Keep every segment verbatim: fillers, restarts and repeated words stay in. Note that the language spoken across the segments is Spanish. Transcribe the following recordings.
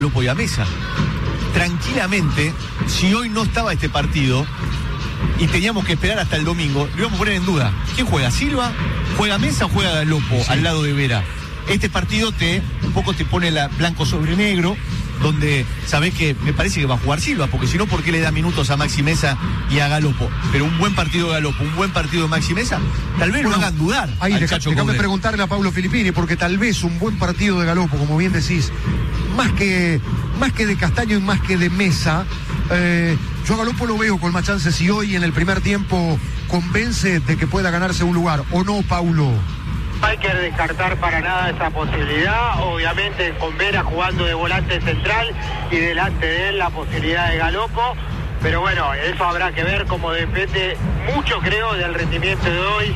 Galopo y a Mesa. Tranquilamente, si hoy no estaba este partido y teníamos que esperar hasta el domingo, lo íbamos a poner en duda. ¿Quién juega? ¿Silva? ¿Juega Mesa o juega Galopo sí. al lado de Vera? Este partido te un poco te pone la blanco sobre negro, donde sabés que me parece que va a jugar Silva, porque si no, ¿por qué le da minutos a Maxi Mesa y a Galopo? Pero un buen partido de Galopo, un buen partido de Maxi Mesa, tal vez bueno, lo hagan dudar. Ahí, deja, déjame preguntarle a Pablo Filippini, porque tal vez un buen partido de Galopo, como bien decís, más que, más que de Castaño y más que de Mesa, eh, yo a Galopo lo veo con más chances si hoy en el primer tiempo convence de que pueda ganarse un lugar, ¿o no, Paulo? No hay que descartar para nada esa posibilidad, obviamente con Vera jugando de volante central y delante de él la posibilidad de Galopo, pero bueno, eso habrá que ver, como depende mucho creo del rendimiento de hoy,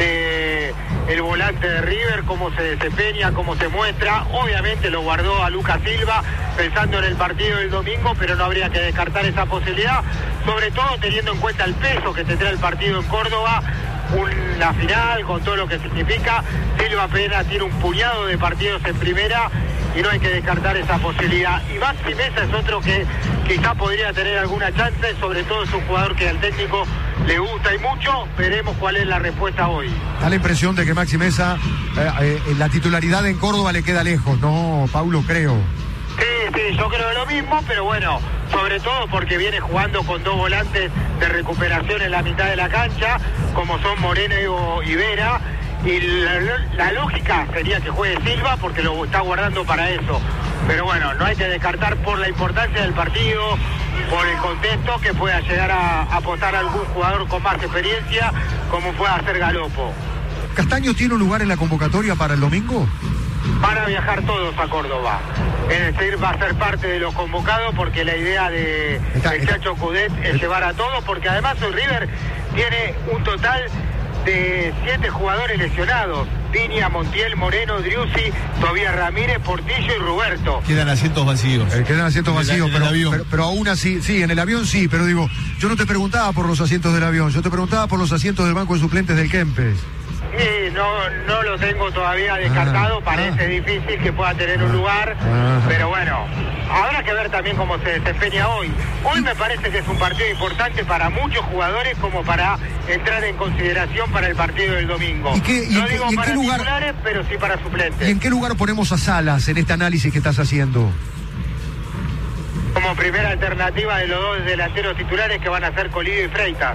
de el volante de River, cómo se desempeña, cómo se muestra. Obviamente lo guardó a Lucas Silva pensando en el partido del domingo, pero no habría que descartar esa posibilidad, sobre todo teniendo en cuenta el peso que tendrá el partido en Córdoba, una final con todo lo que significa. Silva apenas tiene un puñado de partidos en primera y no hay que descartar esa posibilidad. Y Maxi Mesa es otro que quizá podría tener alguna chance, sobre todo es un jugador que al técnico le gusta y mucho. Veremos cuál es la respuesta hoy. Da la impresión de que Maxi Mesa, eh, eh, la titularidad en Córdoba le queda lejos, ¿no, Paulo? Creo. Sí, sí, yo creo lo mismo, pero bueno, sobre todo porque viene jugando con dos volantes de recuperación en la mitad de la cancha, como son Moreno y Vera, y la, la lógica sería que juegue Silva porque lo está guardando para eso. Pero bueno, no hay que descartar por la importancia del partido, por el contexto, que pueda llegar a apostar a algún jugador con más experiencia, como pueda hacer Galopo. ¿Castaño tiene un lugar en la convocatoria para el domingo? Van a viajar todos a Córdoba, es decir, va a ser parte de los convocados, porque la idea de el Chacho Coudet es llevar a todos, porque además el River tiene un total de siete jugadores lesionados: Viña, Montiel, Moreno, Driussi, Tobías Ramírez, Portillo y Roberto. Quedan asientos vacíos. Eh, quedan asientos vacíos, en el, pero, en el avión. pero, pero aún así, sí, en el avión sí, pero digo, yo no te preguntaba por los asientos del avión, yo te preguntaba por los asientos del banco de suplentes del Kempes. Sí, no, no lo tengo todavía descartado, ah, parece ah, difícil que pueda tener un lugar, ah, pero bueno, habrá que ver también cómo se desempeña hoy. Hoy me parece que es un partido importante para muchos jugadores como para entrar en consideración para el partido del domingo. ¿Y qué, y no en, digo y en para qué lugar, titulares, pero sí para suplentes. ¿Y en qué lugar ponemos a Salas en este análisis que estás haciendo? Como primera alternativa de los dos delanteros titulares, que van a ser Colidio y Freitas.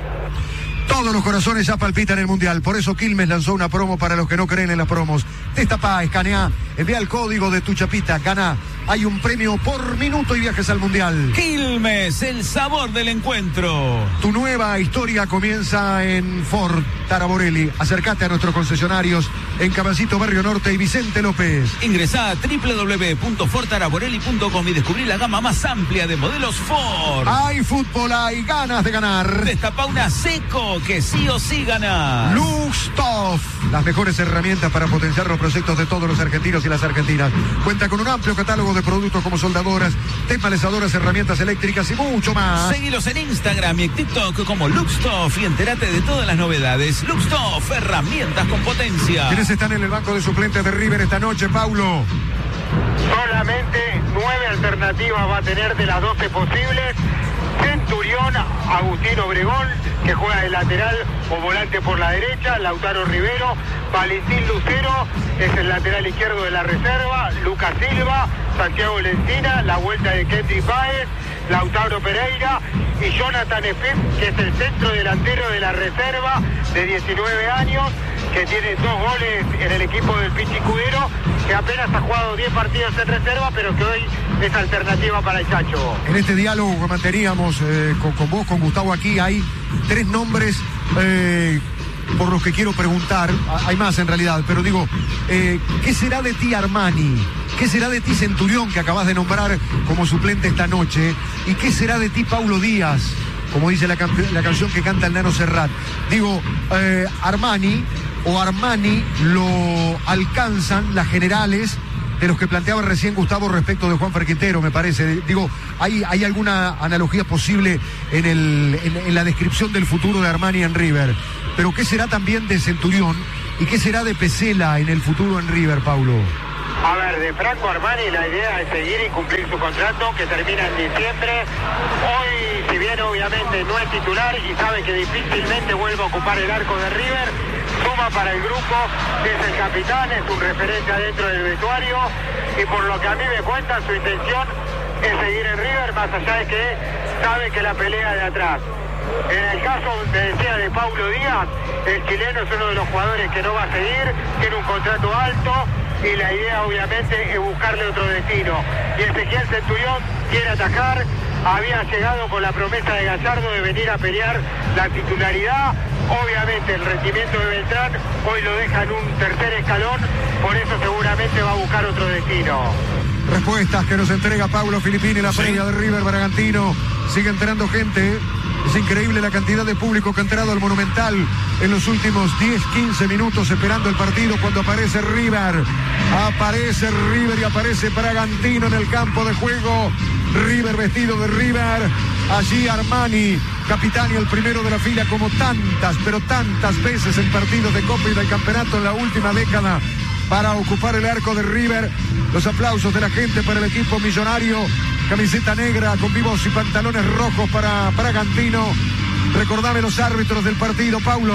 Todos los corazones ya palpitan el Mundial, por eso Quilmes lanzó una promo para los que no creen en las promos. Destapá, escanea, envía el código de tu chapita, gana. Hay un premio por minuto y viajes al Mundial. Quilmes, el sabor del encuentro. Tu nueva historia comienza en Ford Taraborelli. Acércate a nuestros concesionarios en Caballito, Barrio Norte y Vicente López. Ingresá a doble u doble u doble u punto ford taraborelli punto com y descubrí la gama más amplia de modelos Ford. Hay fútbol, hay ganas de ganar. Destapá una Seco que sí o sí gana. Luxtoff, las mejores herramientas para potenciar los proyectos de todos los argentinos y las argentinas. Cuenta con un amplio catálogo de productos como soldadoras, desmalezadoras, herramientas eléctricas y mucho más. Seguilos en Instagram y en TikTok como Luxtoff y entérate de todas las novedades. Luxtoff, herramientas con potencia. ¿Quiénes están en el banco de suplentes de River esta noche, Paulo? Solamente nueve alternativas va a tener de las doce posibles. Centurión, Agustín Obregón, que juega de lateral o volante por la derecha. Lautaro Rivero, Valentín Lucero es el lateral izquierdo de la reserva. Lucas Silva, Santiago Lencina, la vuelta de Kendry Páez, Lautaro Pereira y Jonathan Efes, que es el centro delantero de la reserva, de diecinueve años, que tiene dos goles en el equipo del Pichicudero, que apenas ha jugado diez partidos en reserva, pero que hoy es alternativa para el Chacho. En este diálogo que manteníamos eh, con, con vos, con Gustavo aquí, hay tres nombres eh, por los que quiero preguntar. Hay más en realidad, pero digo, eh, ¿qué será de ti, Armani? ¿Qué será de ti, Centurión, que acabas de nombrar como suplente esta noche? ¿Y qué será de ti, Paulo Díaz, como dice la, la canción que canta el Nano Serrat? Digo, eh, Armani o Armani lo alcanzan las generales de los que planteaba recién Gustavo respecto de Juanfer Quintero, me parece. Digo, ¿hay, hay alguna analogía posible en, el, en, en la descripción del futuro de Armani en River? Pero ¿qué será también de Centurión y qué será de Pesela en el futuro en River, Paulo? A ver, de Franco Armani la idea es seguir y cumplir su contrato que termina en diciembre. Hoy, si bien obviamente no es titular y sabe que difícilmente vuelve a ocupar el arco de River, suma para el grupo, es el capitán, es un referente adentro del vestuario y por lo que a mí me cuentan su intención es seguir en River, más allá de que sabe que la pelea de atrás. En el caso, te decía, de Paulo Díaz, el chileno es uno de los jugadores que no va a seguir, tiene un contrato alto y la idea obviamente es buscarle otro destino. Y Ezequiel Centurión quiere atacar, había llegado con la promesa de Gallardo de venir a pelear la titularidad. Obviamente el rendimiento de Beltrán hoy lo deja en un tercer escalón, por eso seguramente va a buscar otro destino. Respuestas que nos entrega Paulo Filippini, la previa de River Bragantino. Sigue entrando gente. Es increíble la cantidad de público que ha entrado al Monumental en los últimos diez, quince minutos esperando el partido cuando aparece River. Aparece River y aparece Bragantino en el campo de juego. River vestido de River. Allí Armani, capitán y el primero de la fila como tantas, pero tantas veces en partidos de Copa y del Campeonato en la última década para ocupar el arco de River. Los aplausos de la gente para el equipo millonario. Camiseta negra con vivos y pantalones rojos para Bragantino. Recordame los árbitros del partido, Paulo.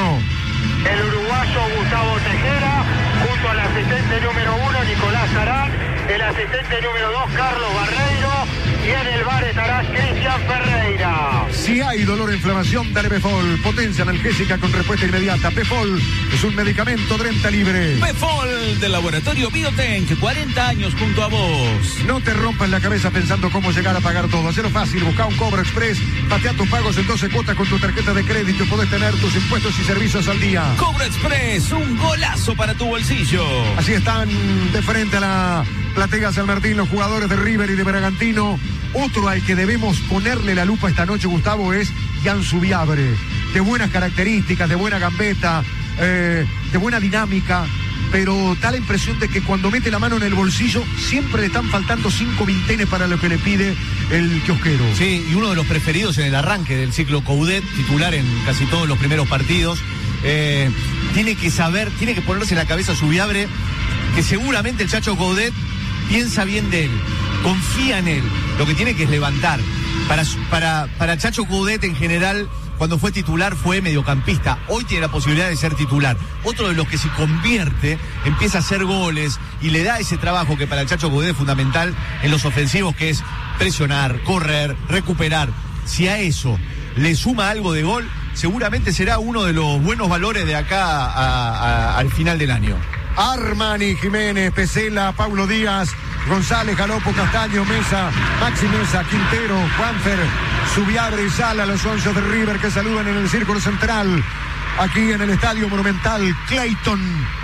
El uruguayo Gustavo Tejera, junto al asistente número uno, Nicolás Arán, el asistente número dos, Carlos Barreiro, y en el bar estará Cristian Ferreira. Si hay dolor o inflamación, dale Pefol. Potencia analgésica con respuesta inmediata. Pefol es un medicamento de renta libre. Pefol del laboratorio Biotenk, cuarenta años junto a vos. No te rompas la cabeza pensando cómo llegar a pagar todo. Hacelo fácil, busca un Cobro Express, patea tus pagos en doce cuotas con tu tarjeta de crédito y podés tener tus impuestos y servicios al día. Cobro Express, un golazo para tu bolsillo. Así están de frente a la platea San Martín los jugadores de River y de Bragantino. Otro al que debemos ponerle la lupa esta noche, Gustavo, es Jan Subiabre. De buenas características, de buena gambeta, eh, de buena dinámica, pero da la impresión de que cuando mete la mano en el bolsillo siempre le están faltando cinco vintenes para lo que le pide el kiosquero. Sí, y uno de los preferidos en el arranque del ciclo Coudet, titular en casi todos los primeros partidos. Eh, tiene que saber, tiene que ponerse en la cabeza a Subiabre que seguramente el Chacho Coudet piensa bien de él, confía en él, lo que tiene que es levantar. Para, para, para Chacho Coudet en general, cuando fue titular fue mediocampista, hoy tiene la posibilidad de ser titular. Otro de los que se convierte, empieza a hacer goles y le da ese trabajo que para el Chacho Coudet es fundamental en los ofensivos, que es presionar, correr, recuperar. Si a eso le suma algo de gol, seguramente será uno de los buenos valores de acá a, a, al final del año. Armani, Jiménez, Pesela, Paulo Díaz, González, Galopo, Castaño, Mesa, Maxi Mesa, Quintero, Juanfer, Subiabre y Sala, los once de River que saludan en el círculo central, aquí en el Estadio Monumental. Clayton,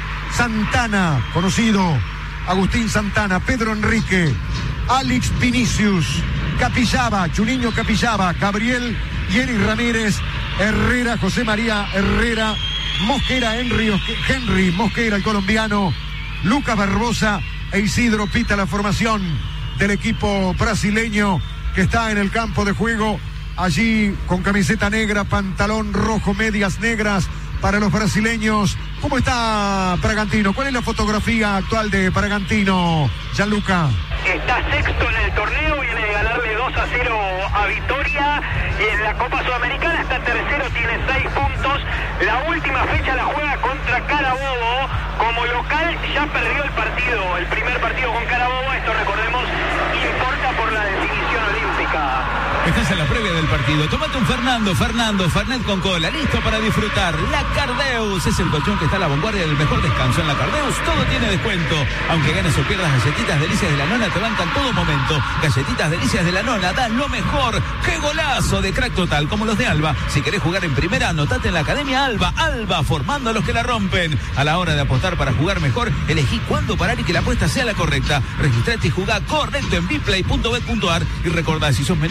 Santana, conocido, Agustín Santana, Pedro Enrique, Alex Vinicius, Capillaba, Chuliño Capillaba, Gabriel, Jenny Ramírez, Herrera, José María Herrera, Mosquera, Henry, Henry Mosquera, el colombiano, Lucas Barbosa e Isidro Pita, la formación del equipo brasileño que está en el campo de juego, allí con camiseta negra, pantalón rojo, medias negras para los brasileños. ¿Cómo está Bragantino? ¿Cuál es la fotografía actual de Bragantino, Gianluca? Está sexto en el torneo, viene de ganarle dos a cero a Vitória, y en la Copa Sudamericana está tercero, tiene seis puntos. La última fecha la juega contra Carabobo. Como local ya perdió el partido, el primer partido con Carabobo. Esto, recordemos, importa por la definición olímpica. Estás en la previa del partido. Tómate un Fernando, Fernando, Fernet con cola, listo para disfrutar. La Cardeus es el colchón que está a la vanguardia del mejor descanso. En la Cardeus todo tiene descuento. Aunque ganes o pierdas, galletitas delicias de la nona te bancan todo momento. Galletitas delicias de la nona, dan lo mejor. ¡Qué golazo de crack total! Como los de Alba. Si querés jugar en primera, anotate en la Academia Alba. Alba, formando a los que la rompen. A la hora de apostar para jugar mejor, elegí cuándo parar y que la apuesta sea la correcta. Registrate y jugá correcto en biplay punto bet punto ar. Y recordá, si sos menor de edad,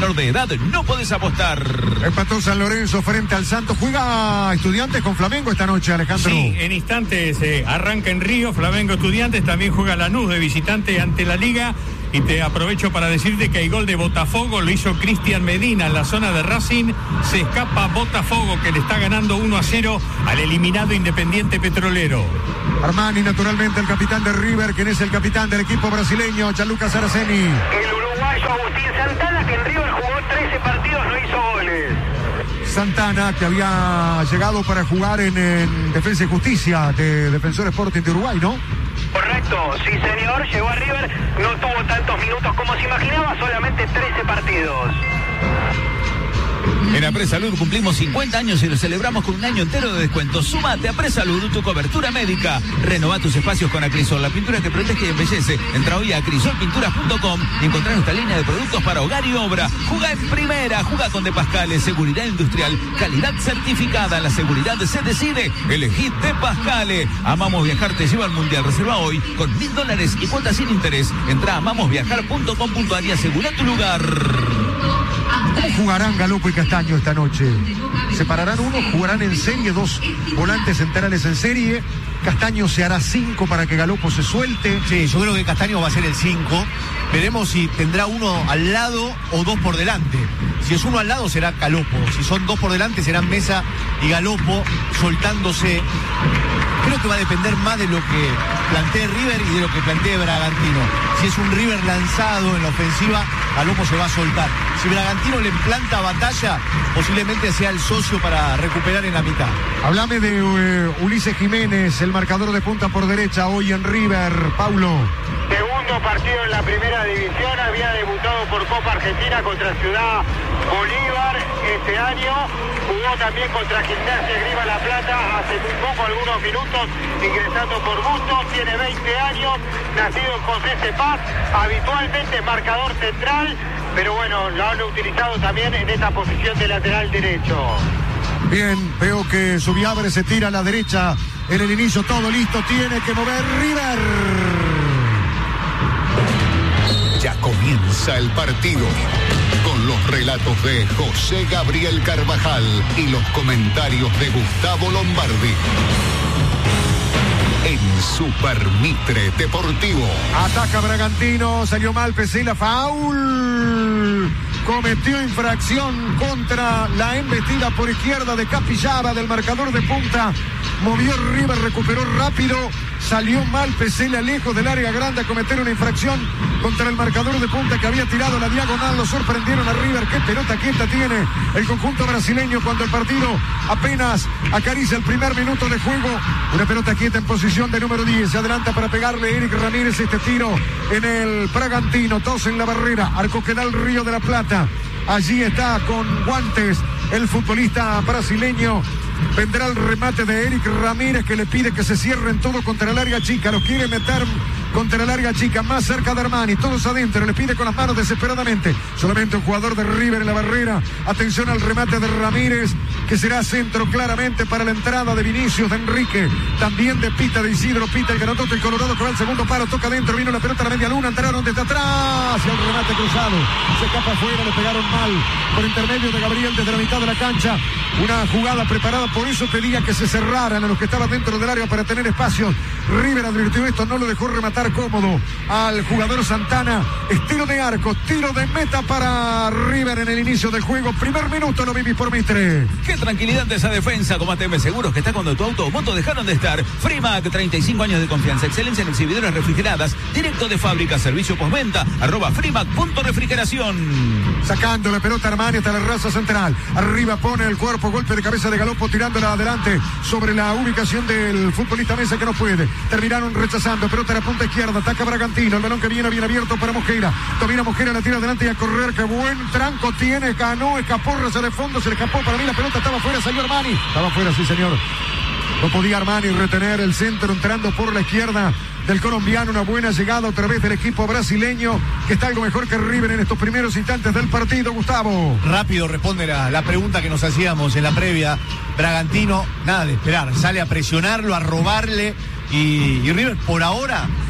calidad no podés apostar. Empató San Lorenzo frente al Santos. Juega Estudiantes con Flamengo esta noche, Alejandro. Sí, en instantes eh, arranca en Río, Flamengo Estudiantes, también juega Lanús de visitante ante la Liga. Y te aprovecho para decirte que hay gol de Botafogo, lo hizo Cristian Medina en la zona de Racing. Se escapa Botafogo, que le está ganando uno a cero al eliminado Independiente Petrolero. Armani, naturalmente, el capitán de River, quien es el capitán del equipo brasileño, Gianluca Saraceni. El uruguayo Agustín Santana, que en River jugó trece partidos, no hizo goles. Santana, que había llegado para jugar en, en Defensa y Justicia de Defensor Sporting de Uruguay, ¿no? Correcto, sí señor, llegó a River, no tuvo tantos minutos como se imaginaba, solamente trece partidos. En APRESalud cumplimos cincuenta años y lo celebramos con un año entero de descuento. Súmate a APRESalud, tu cobertura médica. Renová tus espacios con Acrisol, la pintura que protege y embellece. Entra hoy a acrisol pinturas punto com y encontrá nuestra línea de productos para hogar y obra. Juga en primera, juga con De Pascale, seguridad industrial, calidad certificada. La seguridad se decide. Elegí De Pascale. Amamos Viajar te lleva al Mundial. Reserva hoy con mil dólares y cuotas sin interés. Entra a amamos viajar punto com punto a r y asegura tu lugar. ¿Cómo jugarán Galopo y Castaño esta noche? ¿Separarán uno? ¿Jugarán en serie? Dos volantes centrales en serie. Castaño se hará cinco para que Galopo se suelte. Sí, yo creo que Castaño va a ser el cinco. Veremos si tendrá uno al lado o dos por delante. Si es uno al lado será Galopo. Si son dos por delante serán Mesa y Galopo soltándose. Creo que va a depender más de lo que plantee River y de lo que plantee Bragantino. Si es un River lanzado en la ofensiva, Galopo se va a soltar. Si Bragantino le planta batalla, posiblemente sea el socio para recuperar en la mitad. Háblame de uh, Ulises Jiménez, el marcador de punta por derecha hoy en River. Paulo. Segundo partido en la primera división, había debutado por Copa Argentina contra Ciudad Bolívar este año, jugó también contra Gimnasia Grima La Plata hace muy poco, algunos minutos, ingresando por Bustos, tiene veinte años, nacido en José Cepaz, habitualmente marcador central, pero bueno, lo han utilizado también en esta posición de lateral derecho. Bien, veo que Subiabre se tira a la derecha en el inicio, todo listo, tiene que mover River. Ya comienza el partido con los relatos de José Gabriel Carvajal y los comentarios de Gustavo Lombardi. En Super Mitre Deportivo. Ataca Bragantino, salió mal Pesela, faul. Cometió infracción contra la embestida por izquierda de Capillaba del marcador de punta. Movió River, recuperó rápido. Salió mal Pesela, lejos del área grande, a cometer una infracción contra el marcador de punta que había tirado la diagonal. Lo sorprendieron a River. Qué pelota quieta tiene el conjunto brasileño cuando el partido apenas acaricia el primer minuto de juego. Una pelota quieta en posición de número diez. Se adelanta para pegarle Eric Ramírez este tiro en el Bragantino. Dos en la barrera. Arco que da el Río de la Plata. Allí está con guantes el futbolista brasileño. Vendrá el remate de Eric Ramírez, que le pide que se cierren todo contra el área chica. Los quiere meter contra el área chica, más cerca de Armani, todos adentro, le pide con las manos desesperadamente. Solamente un jugador de River en la barrera. Atención al remate de Ramírez, que será centro claramente para la entrada de Vinicius, de Enrique, también de Pita, de Isidro Pita, el grandote, el Colorado, con el segundo palo, toca adentro, vino la pelota a la media luna, entraron desde atrás, y el remate cruzado, se escapa afuera, le pegaron mal, por intermedio de Gabriel desde la mitad de la cancha. Una jugada preparada, por eso pedía que se cerraran a los que estaban dentro del área para tener espacio. River advirtió esto, no lo dejó rematar cómodo al jugador Santana. Estilo de arco, tiro de meta para River en el inicio del juego. Primer minuto lo vivís por Mitre. Qué tranquilidad de esa defensa, como A T M Seguros, que está cuando tu auto o moto dejaron de estar. Frimac, treinta y cinco años de confianza, excelencia en exhibidoras refrigeradas, directo de fábrica, servicio postventa, arroba Frimac punto refrigeración. Sacando la pelota Armani hasta la raza central. Arriba pone el cuerpo, golpe de cabeza de Galopo, tirándola adelante sobre la ubicación del futbolista Mesa, que no puede. Terminaron rechazando, pelota a la punta izquierda, ataca Bragantino, el balón que viene bien abierto para Mosquera. Domina Mosquera, la tira adelante y a correr. Qué buen tranco tiene, ganó, escapó, hacia el fondo, se le escapó. Para mí la pelota estaba fuera, salió Armani. Estaba fuera, sí señor. No podía Armani retener el centro, entrando por la izquierda del colombiano. Una buena llegada otra vez del equipo brasileño, que está algo mejor que River en estos primeros instantes del partido. Gustavo. Rápido responde la, la pregunta que nos hacíamos en la previa. Bragantino, nada de esperar, sale a presionarlo, a robarle. Y, y River por ahora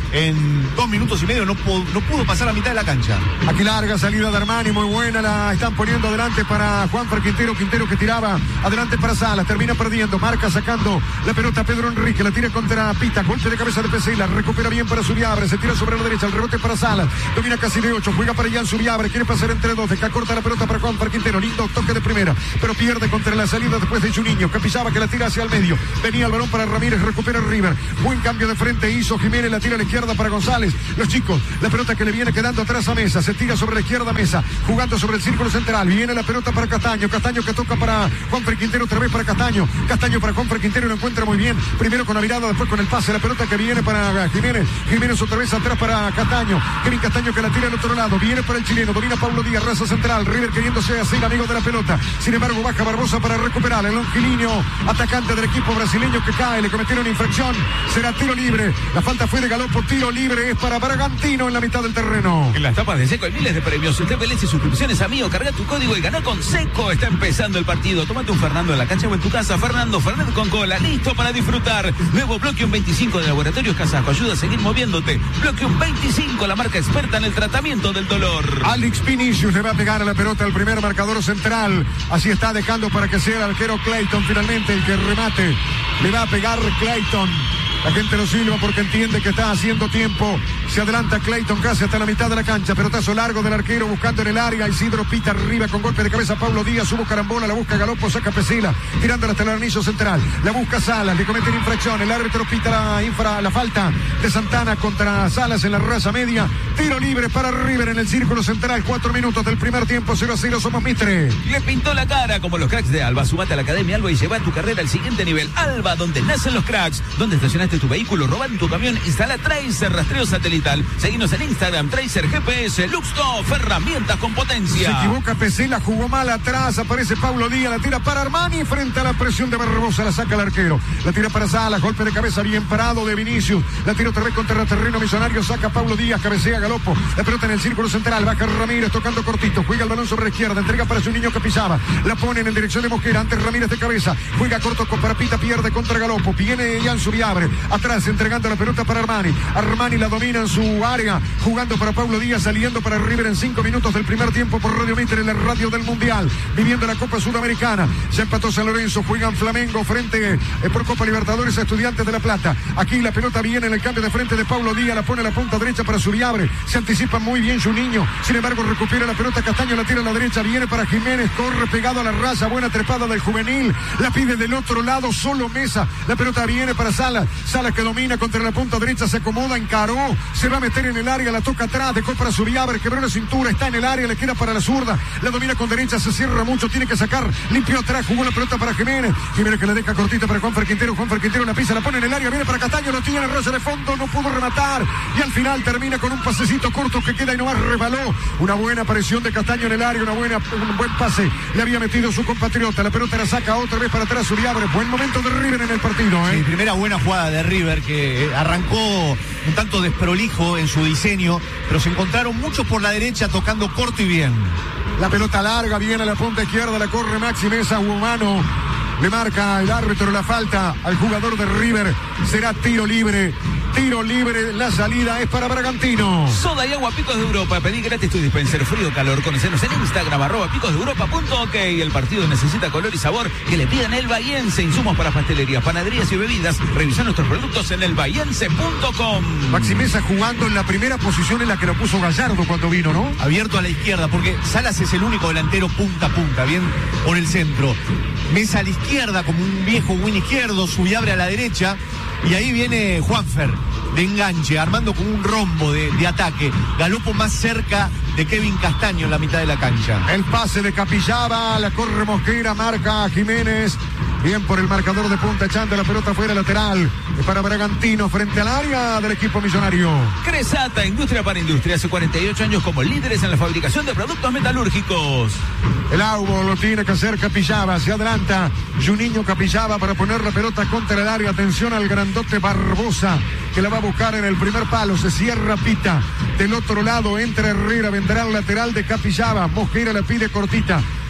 en dos minutos y medio no, po- no pudo pasar la mitad de la cancha. Aquí larga salida de Armani, muy buena, la están poniendo adelante para Juanfer Quintero, Quintero que tiraba adelante para Salas, termina perdiendo, marca sacando la pelota Pedro Enrique, la tira contra Pita, golpe de cabeza de Pesela, recupera bien para Zuriabre, se tira sobre la derecha, el rebote para Salas, domina casi de ocho, juega para Jan Zuriabre, quiere pasar entre dos, deja corta la pelota para Juanfer Quintero, lindo toque de primera, pero pierde contra la salida después de Juninho, que pisaba, que la tira hacia el medio, venía el balón para Ramírez, recupera River, buen cambio de frente hizo Jiménez, la tira a la izquierda para González, los chicos, la pelota que le viene quedando atrás a Mesa, se tira sobre la izquierda Mesa, jugando sobre el círculo central, viene la pelota para Castaño, Castaño que toca para Juanfer Quintero, otra vez para Castaño, Castaño para Juanfer Quintero, lo encuentra muy bien, primero con la mirada, después con el pase, la pelota que viene para Jiménez, Jiménez otra vez atrás para Castaño, Kevin Castaño que la tira al otro lado, viene para el chileno, domina Paulo Díaz, raza central, River queriéndose hacer amigo de la pelota, sin embargo baja Barbosa para recuperar, el longilíneo atacante del equipo brasileño que cae, le cometieron infracción, será tiro libre, la falta fue de Galopo, tiro libre, es para Bragantino en la mitad del terreno. En las tapas de Seco hay miles de premios. Usted pelece suscripciones, amigo. Carga tu código y gana con Seco. Está empezando el partido. Tómate un Fernando en la cancha o en tu casa. Fernando, Fernet con cola. Listo para disfrutar. Nuevo Bloquium veinticinco de Laboratorios Casasco. Ayuda a seguir moviéndote. Bloquium veinticinco, la marca experta en el tratamiento del dolor. Alex Vinicius le va a pegar a la pelota al primer marcador central. Así está dejando para que sea el arquero Clayton finalmente el que remate. Le va a pegar Clayton. La gente lo silba porque entiende que está haciendo tiempo. Se adelanta Clayton casi hasta la mitad de la cancha. Pelotazo largo del arquero buscando en el área. Isidro Pita arriba con golpe de cabeza. Paulo Díaz subo carambola. La busca Galopo. Saca Pesela. Tirándola hasta el anillo central. La busca Salas. Le cometen infracción. El árbitro pita la, infra, la falta de Santana contra Salas en la raza media. Tiro libre para River en el círculo central. Cuatro minutos del primer tiempo. cero a cero. Somos Mitre. Le pintó la cara como los cracks de Alba. Sumate a la Academia Alba y lleva tu carrera al siguiente nivel. Alba, donde nacen los cracks. Donde estacionaste tu vehículo, roban tu camión, instala Tracer rastreo satelital. Seguinos en Instagram, Tracer G P S, Luxtop, herramientas con potencia. Se equivoca Pesela, jugó mal atrás, aparece Paulo Díaz, la tira para Armani frente a la presión de Barbosa, la saca el arquero. La tira para Salas, golpe de cabeza bien parado de Vinicius. La tira otra vez contra el terreno Millonario, saca Paulo Díaz, cabecea Galopo. La pelota en el círculo central, baja Ramírez tocando cortito, juega el balón sobre la izquierda, entrega para su niño que pisaba. La ponen en dirección de Mosquera, antes Ramírez de cabeza, juega corto con Parapita, pierde contra Galopo. Viene Jan Zuriabre, atrás entregando la pelota para Armani. Armani la domina en su área, jugando para Paulo Díaz, saliendo para River en cinco minutos del primer tiempo por Radio Mitre, en la radio del Mundial, viviendo la Copa Sudamericana. Se empató San Lorenzo, juegan Flamengo frente eh, por Copa Libertadores a Estudiantes de La Plata. Aquí la pelota viene en el cambio de frente de Paulo Díaz, la pone a la punta derecha para Zuriabre, se anticipa muy bien su niño, sin embargo recupera la pelota Castaño, la tira a la derecha, viene para Jiménez, corre pegado a la raza, buena trepada del juvenil, la pide del otro lado, solo Mesa, la pelota viene para Salas, Salas que domina contra la punta derecha, se acomoda, encaró, se va a meter en el área, la toca atrás, dejó para Zuriabre, quebró la cintura, está en el área, le queda para la zurda, la domina con derecha, se cierra mucho, tiene que sacar, limpió atrás, jugó la pelota para Jiménez, Jiménez que la deja cortita para Juanfer Quintero, Juanfer Quintero la pisa, la pone en el área, viene para Castaño, lo tiene en raza de fondo, no pudo rematar, y al final termina con un pasecito corto que queda y nomás rebaló, una buena aparición de Castaño en el área, una buena, un buen pase, le había metido su compatriota, la pelota la saca otra vez para atrás Zuriabre, buen momento de River en el partido, ¿eh? Sí, primera buena jugada de River que arrancó un tanto desprolijo en su diseño, pero se encontraron muchos por la derecha tocando corto y bien. La pelota larga, viene a la punta izquierda, la corre Maxi Mesa, humano. Le marca el árbitro la falta al jugador de River. Será tiro libre. Tiro libre, la salida es para Bragantino. Soda y agua Picos de Europa. Pedí gratis tu dispenser frío calor. Conocenos en Instagram, arroba picos de europa punto ok. El partido necesita color y sabor que le pidan el Bahiense. Insumos para pastelerías, panaderías y bebidas. Revisa nuestros productos en el bahiense punto com. Maxi Mesa jugando en la primera posición en la que lo puso Gallardo cuando vino, ¿no? Abierto a la izquierda, porque Salas es el único delantero punta a punta, bien por el centro. Mesa a la izquierda como un viejo win izquierdo, Zuriabre a la derecha. Y ahí viene Juanfer de enganche, armando como un rombo de, de ataque. Galopo más cerca de Kevin Castaño en la mitad de la cancha. El pase de Capillaba, la corre Mosquera, marca Jiménez. Bien por el marcador de punta, echando la pelota fuera lateral. Es para Bragantino frente al área del equipo millonario. Cresata, industria para industria. Hace cuarenta y ocho años como líderes en la fabricación de productos metalúrgicos. El Aubo lo tiene que hacer Capillaba. Se adelanta Juninho Capillaba para poner la pelota contra el área. Atención al grandote Barbosa, que la va a buscar en el primer palo. Se cierra Pita. Del otro lado entra Herrera. Vendrá el lateral de Capillaba. Mosquera la pide cortita.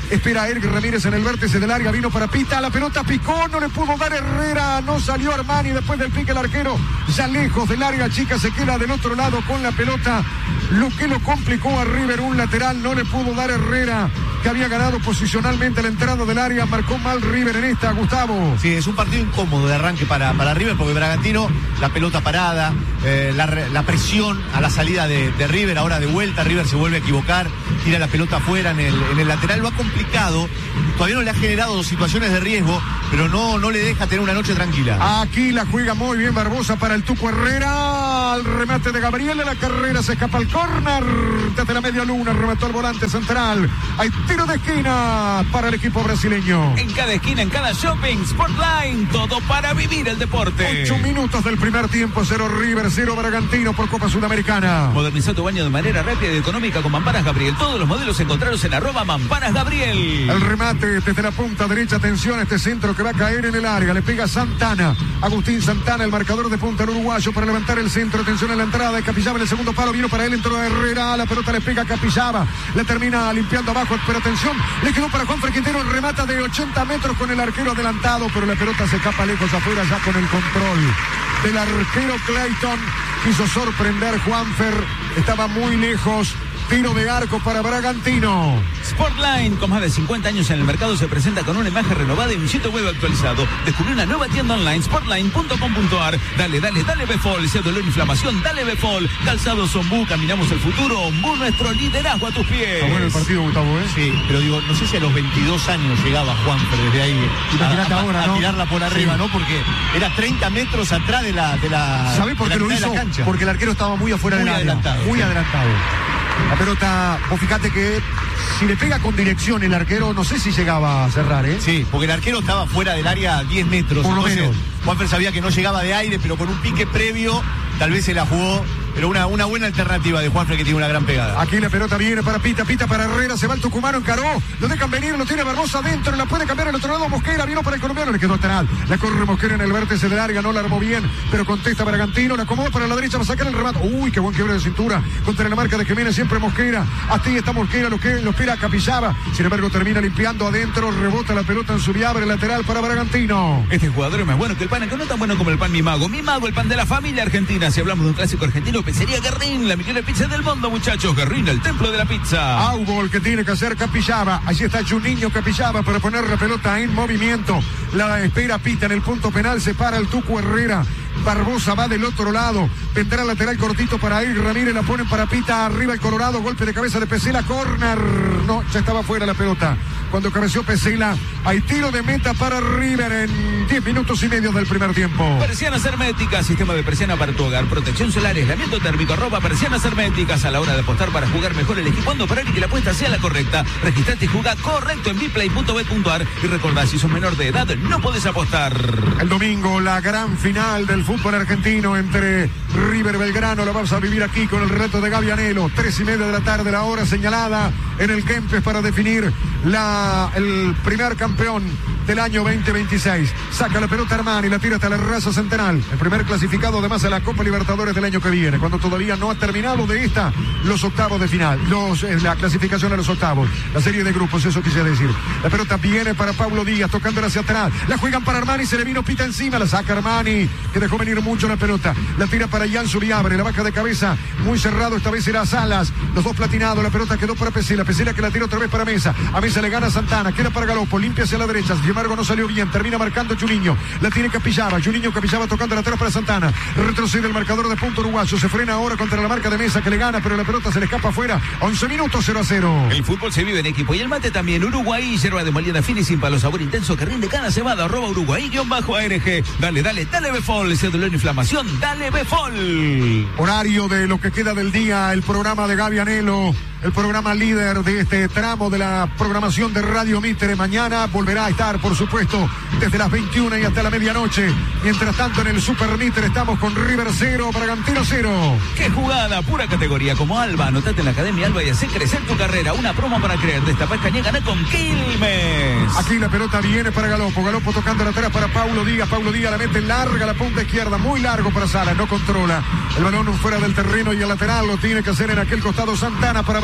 Espera a Eric Ramírez en el vértice del área. Vino para Pita. La pelota picó. No le pudo dar Herrera. No salió Armani. Después del pique el arquero. Ya lejos del área chica. Se queda del otro lado con la pelota. Lo que lo complicó a River. Un lateral. No le pudo dar Herrera, que había ganado posicionalmente la entrada del área. Marcó mal River en esta, Gustavo. Sí, es un partido incómodo de arranque para, para River, porque Bragantino, la pelota parada, eh, la, la presión a la salida de, de River, ahora de vuelta, River se vuelve a equivocar, tira la pelota afuera en el, en el lateral, lo ha complicado, todavía no le ha generado situaciones de riesgo, pero no, no le deja tener una noche tranquila. Aquí la juega muy bien Barbosa para el Tuco Herrera, al remate de Gabriel, la carrera se escapa al córner, desde la media luna, remató el volante central, hay tiro de esquina para el equipo brasileño. En cada esquina, en cada shopping, Sportline, todo para vivir el deporte. Ocho minutos del primer tiempo, cero River, cero Bragantino por Copa Sudamericana. Moderniza tu baño de manera rápida y económica con Mamparas Gabriel. Todos los modelos encontrados en arroba Mamparas Gabriel. El remate desde la punta derecha, atención a este centro que va a caer en el área, le pega Santana, Agustín Santana, el marcador de punta, el uruguayo, para levantar el centro, atención a la entrada, Capillaba en el segundo palo, vino para él, entró Herrera, la pelota le pega a Capillaba, le termina limpiando abajo, pero atención, le quedó para Juanfer Quintero, el remata de ochenta metros con el arquero adelantado, pero la pelota se escapa lejos afuera ya con el control del arquero Clayton. Quiso sorprender Juanfer, estaba muy lejos. Tiro de arco para Bragantino. Sportline, con más de cincuenta años en el mercado, se presenta con una imagen renovada y un sitio web actualizado. Descubrí una nueva tienda online, sportline punto com punto a r. Dale, dale, dale Befol. Si hay dolor, inflamación, dale Befol. Calzados Ombú, caminamos el futuro. Ombú, nuestro liderazgo a tus pies. Está bueno el partido, Gustavo, ¿eh? Sí, pero digo, no sé si a los veintidós años llegaba Juanfer desde ahí Imagínate a, a, ahora, ¿no? a tirarla por arriba, Sí. ¿no? Porque era treinta metros atrás de la de la ¿Sabés por de qué la lo mitad de hizo? la cancha. Porque el arquero estaba muy afuera Muy del área. adelantado, Muy sí. adelantado. La pelota, vos fíjate que si le pega con dirección el arquero, no sé si llegaba a cerrar, ¿eh? Sí, porque el arquero estaba fuera del área diez metros. Por lo Entonces, menos. Juanfer sabía que no llegaba de aire, pero con un pique previo, tal vez se la jugó. Pero una, una buena alternativa de Juanfer, que tiene una gran pegada. Aquí la pelota viene para Pita, Pita para Herrera, se va el tucumano, encaró, lo dejan venir, lo tiene Barbosa adentro, la puede cambiar al otro lado, Mosquera, vino para el colombiano, le quedó atrás, la corre Mosquera en el vértice del área, no la armó bien, pero contesta Bragantino, la acomoda para la derecha, va a sacar el remate, uy, qué buen quiebre de cintura, contra la marca de Jiménez, siempre Mosquera, así está Mosquera, lo que lo espera Capillaba, sin embargo termina limpiando adentro, rebota la pelota en su viabre lateral para Bragantino. Este jugador es más bueno que el pan, aunque no tan bueno como el pan Mi Mago. Mi Mago, el pan de la familia argentina. Si hablamos de un clásico argentino, Pizzería Guerrín, la mejor pizza del mundo, muchachos. Guerrín, el templo de la pizza. Aubol que tiene que hacer Capillaba. Allí está Juninho Capillaba para poner la pelota en movimiento. La espera Pita en el punto penal. Se para el Tuco Herrera. Barbosa va del otro lado. Vendrá lateral cortito para ir. Ramírez la ponen para Pita. Arriba el Colorado. Golpe de cabeza de Pesela. Corner. No, ya estaba fuera la pelota. Cuando cabeció Pesela, hay tiro de meta para River en diez minutos y medio del primer tiempo. Persianas herméticas, sistema de persiana para tu hogar, protección solar, aislamiento térmico, ropa, persianas herméticas. A la hora de apostar para jugar mejor, elegí cuándo parar y que la apuesta sea la correcta. Registrate y jugá correcto en biplay punto bet punto a r. Y recordá, si sos menor de edad, no podés apostar. El domingo, la gran final del fútbol argentino entre River y Belgrano. La vamos a vivir aquí con el relato de Gaby Anelo. Tres y media de la tarde, la hora señalada en el Kempes para definir la, el primer campeón del año veinte veintiséis. Saca la pelota Armani, la tira hasta la raza centenal. El primer clasificado además a la Copa Libertadores del año que viene, cuando todavía no ha terminado de esta los octavos de final. Los, eh, la clasificación a los octavos. La serie de grupos, eso quise decir. La pelota viene para Pablo Díaz, tocándola hacia atrás. La juegan para Armani, se le vino Pita encima. La saca Armani, que dejó venir mucho la pelota. La tira para Jan Subiabre, la baja de cabeza. Muy cerrado, esta vez era Salas. Los dos platinados, la pelota quedó para Pesela. Pesela que la tira otra vez para Mesa. A Mesa le gana Santana, queda para Galopo, limpia hacia la derecha. Sin embargo, no salió bien. Termina marcando Juninho. La tiene Capillaba. Juninho Capillaba tocando la atrás para Santana. Retrocede el marcador de punto uruguayo. Se frena ahora contra la marca de Mesa que le gana, pero la pelota se le escapa afuera. once minutos, cero a cero. El fútbol se vive en equipo y el mate también. Uruguay, yerba de molienda fina y sin palo, sabor intenso que rinde cada cebada. Arroba Uruguay, guión bajo A R G. Dale, dale, dale Befol. Ese dolor, inflamación, dale Befol. Horario de lo que queda del día, el programa de Gaby Anelo, el programa líder de este tramo de la programación de Radio Mitre. Mañana volverá a estar, por supuesto, desde las veintiuna y hasta la medianoche. Mientras tanto, en el Super Mitre estamos con River cero, Bragantino cero. ¡Qué jugada! Pura categoría como Alba. Anotate en la Academia Alba y hacé crecer tu carrera. Una promo para creer. Destapá Cañé, ganá con Quilmes. Aquí la pelota viene para Galopo. Galopo tocando la atrás para Paulo Díaz. Paulo Díaz la mete larga, la punta izquierda. Muy largo para Sala. No controla. El balón fuera del terreno y el lateral lo tiene que hacer en aquel costado Santana para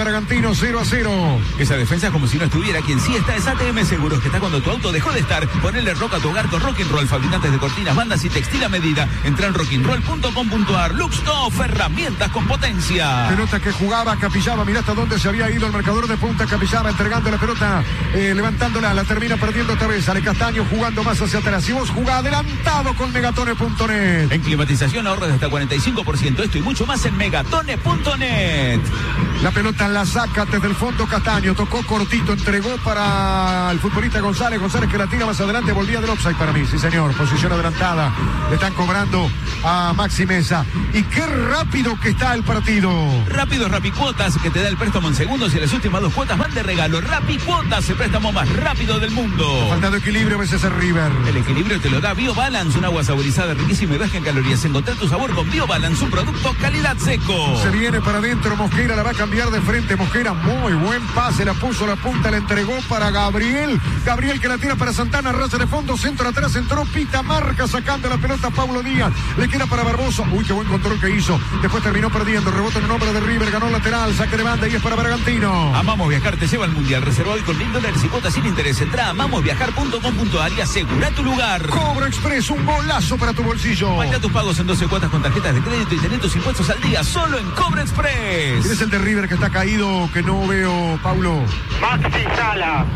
Bragantino, cero a cero. Esa defensa es como si no estuviera. Quien sí está es A T M Seguros, que está cuando tu auto dejó de estar. Ponele rock a tu hogar con Rock'n'Roll, fabricantes de cortinas, bandas y textil a medida. Entra en rock'n'roll punto com punto a r. Luxtoff, herramientas con potencia. Pelota que jugaba Capixaba, mirá hasta dónde se había ido el marcador de punta. Capixaba entregando la pelota, eh, levantándola, la termina perdiendo otra vez. Ale Castaño jugando más hacia atrás. Y vos jugá adelantado con megatone punto net. En climatización ahorras hasta cuarenta y cinco por ciento. Esto y mucho más en megatone punto net. La pelota la saca desde el fondo Castaño, tocó cortito, entregó para el futbolista González. González que la tira más adelante, volvía del offside para mí, sí señor, posición adelantada. Le están cobrando a Maxi Mesa. Y qué rápido que está el partido. Rápido Rapicuotas, que te da el préstamo en segundos y las últimas dos cuotas van de regalo. Rapicuotas, el préstamo más rápido del mundo. Faltando equilibrio a veces el River. El equilibrio te lo da BioBalance, un agua saborizada, riquísima y baja en calorías. Encontrar tu sabor con BioBalance, un producto calidad seco. Se viene para adentro, Mosquera la va a cambiar de frente. Mosquera, muy buen pase, la puso la punta, la entregó para Gabriel. Gabriel que la tira para Santana, raza de fondo, centro atrás, entró Pita, marca sacando la pelota Paulo Díaz. Le queda para Barbosa. Uy, qué buen control que hizo. Después terminó perdiendo. Rebote en nombre de River, ganó lateral, saque de banda y es para Bragantino. Amamos Viajar te lleva al Mundial. Reserva hoy con mil dólares y cuotas sin interés. Entra a amamos viajar punto com punto a r y asegura tu lugar. Cobro Express, un golazo para tu bolsillo. Paga tus pagos en doce cuotas con tarjetas de crédito y tener tus impuestos al día solo en Cobro Express. ¿Quién es el de River que está caído, que no veo, Paulo? Maxi Sala.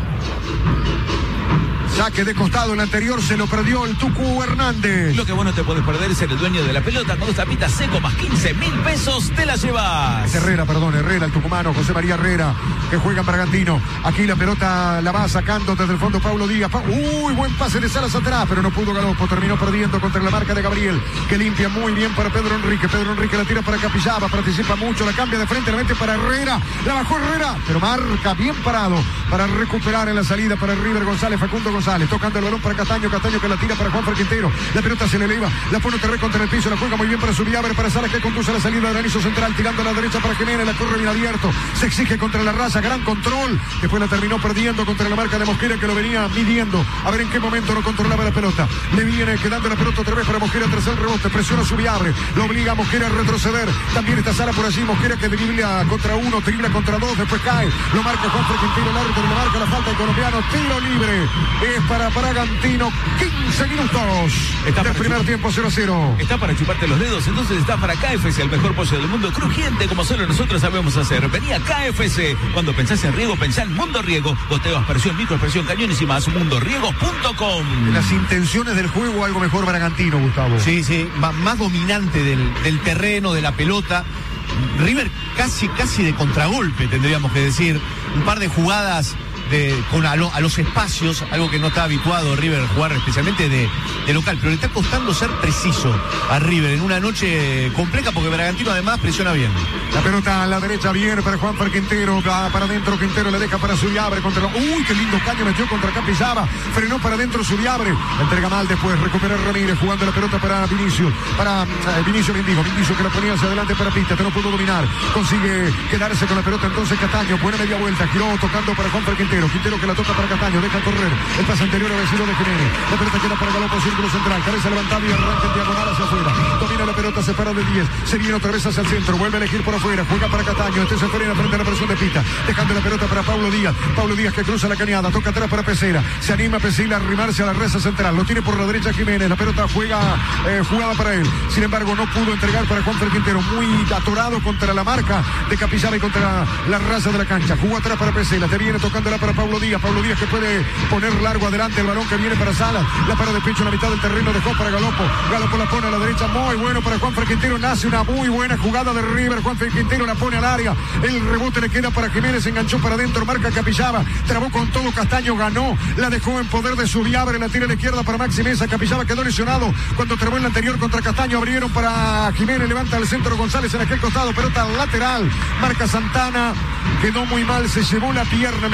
Saque de costado, el anterior se lo perdió el Tucu Hernández. Lo que vos no te podés perder es ser el dueño de la pelota. Con dos tapitas seco más quince mil pesos te la llevas. Es Herrera, perdón, Herrera, el tucumano, José María Herrera, que juega en Bragantino. Aquí la pelota la va sacando desde el fondo Paulo Díaz. Pa Uy, buen pase de Salas atrás, pero no pudo Galopo. Terminó perdiendo contra la marca de Gabriel, que limpia muy bien para Pedro Enrique. Pedro Enrique la tira para Capixaba, participa mucho, la cambia de frente, la mete para Herrera. La bajó Herrera, pero marca bien parado para recuperar en la salida para el River González, Facundo González. Tocando el balón para Castaño, Castaño que la tira para Juanfer Quintero. La pelota se le eleva, la pone Terré contra el piso, la juega muy bien para Subiabre, para Salas que conduce a la salida del anillo central, tirando a la derecha para Jiménez, la corre bien abierto, se exige contra la raza, gran control, después la terminó perdiendo contra la marca de Mosquera que lo venía midiendo, a ver en qué momento no controlaba la pelota, le viene quedando la pelota otra vez para Mosquera, tercer rebote, presiona Subiabre, lo obliga a Mosquera a retroceder, también está Sala por allí, Mosquera que dribla contra uno, dribla contra dos, después cae, lo marca Juanfer Quintero, el árbitro le marca la falta del colombiano, tiro libre, es para Bragantino, quince minutos está del primer tiempo, cero a cero. Está para chuparte los dedos, entonces está para K F C, el mejor pollo del mundo, crujiente como solo nosotros sabemos hacer. Vení a K F C. Cuando pensás en riego, pensá en Mundo Riego. Goteo, aspersión, microexpresión, cañones y más. mundo riego punto com. Las intenciones del juego, algo mejor Bragantino, Gustavo. Sí, sí, más dominante del, del terreno, de la pelota. River casi, casi de contragolpe, tendríamos que decir. Un par de jugadas de, con a, lo, a los espacios, algo que no está habituado River jugar, especialmente de, de local, pero le está costando ser preciso a River en una noche compleja porque Bragantino además presiona bien. La pelota a la derecha viene para Juanfer Quintero, va para adentro Quintero, le deja para Subiabre contra la... Uy, qué lindo caño metió contra Capixaba, frenó para adentro Subiabre, entrega mal después, recupera Ramírez jugando la pelota para Vinicius, para eh, Vinicius Mendigo, Vinicius que la ponía hacia adelante para Pista, que no pudo dominar, consigue quedarse con la pelota entonces Castaño, buena media vuelta, giró tocando para Juanfer Quintero, Quintero que la toca para Castaño, deja correr, el pase anterior había sido de Jiménez, la pelota queda para Galopo, círculo central, cabeza levantada y arranca en diagonal hacia afuera, domina la pelota, se para de diez, se viene otra vez hacia el centro, vuelve a elegir por afuera, juega para Castaño, este se frena frente a la presión de Pita, dejando la pelota para Paulo Díaz, Paulo Díaz que cruza la cañada, toca atrás para Pesela, se anima a Pesela a arrimarse a la reza central, lo tiene por la derecha Jiménez, la pelota juega eh, jugada para él, sin embargo no pudo entregar para Juanfer Quintero, muy atorado contra la marca de Capixaba y contra la raza de la cancha, jugó atrás para Pesela, te viene tocándola para Paulo Díaz, Paulo Díaz que puede poner largo adelante el balón que viene para Salas, la para de pecho en la mitad del terreno, dejó para Galopo, Galopo la pone a la derecha, muy bueno para Juanfer Quintero, nace una muy buena jugada de River, Juanfer Quintero la pone al área, el rebote le queda para Jiménez, enganchó para adentro, marca Capixaba, trabó con todo Castaño, ganó, la dejó en poder de Subiabre, la tira a la izquierda para Maxi Mesa, Capixaba quedó lesionado cuando trabó en la anterior contra Castaño, abrieron para Jiménez, levanta al centro González en aquel costado, pelota lateral, marca Santana, quedó muy mal, se llevó la pierna, me parece, el